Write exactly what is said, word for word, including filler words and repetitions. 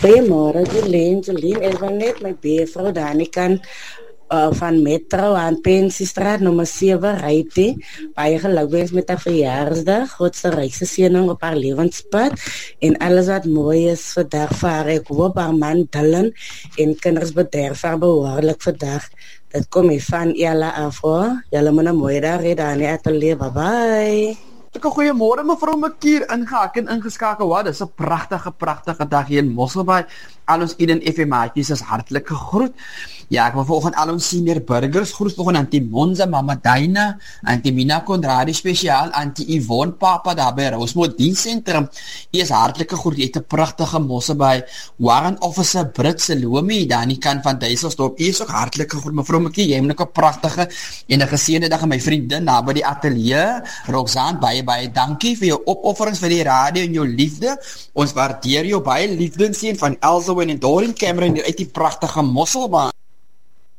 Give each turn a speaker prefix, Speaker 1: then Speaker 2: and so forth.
Speaker 1: Goeiemôre, Jolien, Jolien, ek wil net my buurvrou Danica uh, van Metro aan Pensiestraat nommer sewe Ryte, baie gelukwens met haar verjaarsdag, God se rykste seëning op haar lewenspad en alles wat mooi is vandag vir haar. Ek hoop haar man Dylan en kinders bederf haar behoorlik vandag. Dit kom hier van Ella af hoor. Julle moet 'n mooi dag hê daar in die ateljee. Bye bye.
Speaker 2: Goeiemôre mevrou Makier, ingehak en ingeskakel. Wat, dis 'n pragtige, pragtige dag hier in Mosselbaai. Al ons Eden F M maatjies is hartlik gegroet. Ja, ek wil vanoggend al ons senior burgers groet, vanoggend aan die Monza, Mama Daina, aan die Mina Konradi spesiaal, aan die Yvonne Papa daar by Rosemont Diensentrum. Jy is hartlik gegroet, jy het 'n pragtige Mosselbaai. Warrant Officer Brit Salome, daar aan die kant van Duiselsdorp. Jy is ook hartlik gegroet, mevrou Makier. Jy het 'n pragtige en 'n geseënde dag aan my vriendin daar by die ateljee. Roxanne, baie baie dankie vir jou opofferings vir die radio en jou liefde. Ons waardeer jou baie liefde en seën van Elsa en Doreen Cameron uit die pragtige Mosselbaai.